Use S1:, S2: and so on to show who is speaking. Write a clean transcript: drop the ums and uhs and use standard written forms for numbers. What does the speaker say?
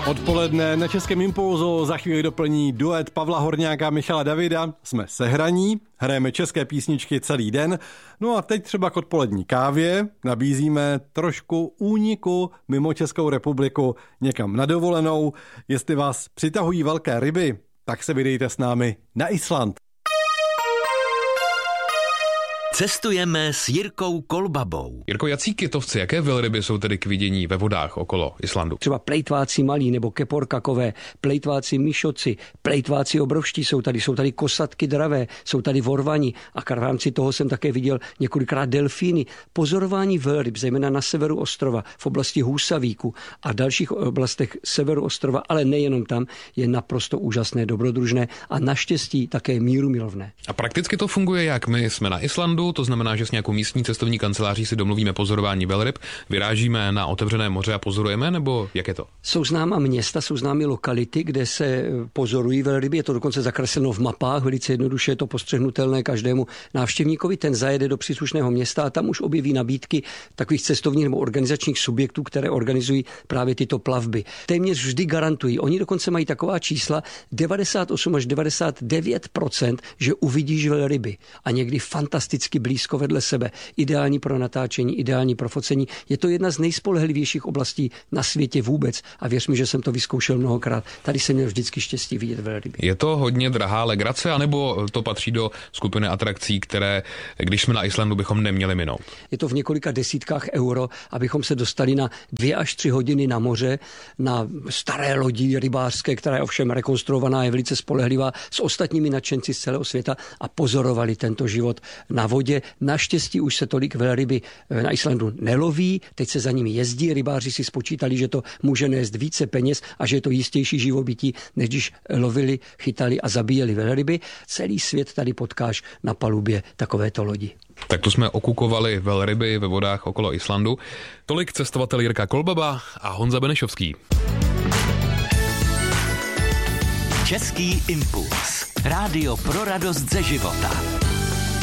S1: Odpoledne na Českém Impulzu za chvíli doplní duet Pavla Horňáka a Michala Davida. Jsme sehraní, hrajeme české písničky celý den. No a teď třeba k odpolední kávě nabízíme trošku úniku mimo Českou republiku někam na dovolenou. Jestli vás přitahují velké ryby, tak se vydejte s námi na Island.
S2: Cestujeme s Jirkou Kolbabou.
S3: Jirko, jací kytovci, jaké velryby jsou tedy k vidění ve vodách okolo Islandu?
S4: Třeba plejtváci malí nebo keporkakové, plejtváci myšoci, plejtváci obrovští jsou tady kosatky dravé, jsou tady vorvani a v rámci toho jsem také viděl několikrát delfíny. Pozorování velryb, zejména na severu ostrova, v oblasti Húsavíku a dalších oblastech severu ostrova, ale nejenom tam, je naprosto úžasné, dobrodružné a naštěstí také mírumilovné.
S3: A prakticky to funguje jak? My jsme na Islandu, to znamená, že s nějakou místní cestovní kanceláří si domluvíme pozorování velryb, vyrážíme na otevřené moře a pozorujeme, nebo jak je to?
S4: Jsou známá města, jsou známé lokality, kde se pozorují velryby, je to dokonce zakresleno v mapách, velice jednoduše je to postřehnutelné každému návštěvníkovi, ten zajede do příslušného města a tam už objeví nabídky takových cestovních nebo organizačních subjektů, které organizují právě tyto plavby. Téměř vždy garantují, oni dokonce mají taková čísla 98 až 99%, že uvidíš velryby a někdy fantasticky blízko vedle sebe. Ideální pro natáčení, ideální pro focení. Je to jedna z nejspolehlivějších oblastí na světě vůbec a věř mi, že jsem to vyzkoušel mnohokrát. Tady jsem měl vždycky štěstí vidět velryby.
S3: Je to hodně drahá legrace, anebo to patří do skupiny atrakcí, které, když jsme na Islandu, bychom neměli minout?
S4: Je to v několika desítkách euro, abychom se dostali na 2 až 3 hodiny na moře, na staré lodi rybářské, která je ovšem rekonstruovaná, je velice spolehlivá, s ostatními nadšenci z celého světa a pozorovali tento život na vodě. Naštěstí už se tolik velryby na Islandu neloví, teď se za nimi jezdí, rybáři si spočítali, že to může nést více peněz a že je to jistější živobytí, než když lovili, chytali a zabíjeli velryby. Celý svět tady potkáš na palubě takovéto lodi.
S3: Tak to jsme okukovali velryby ve vodách okolo Islandu. Tolik cestovatel Jirka Kolbaba a Honza Benešovský.
S2: Český impuls. Rádio pro radost ze života.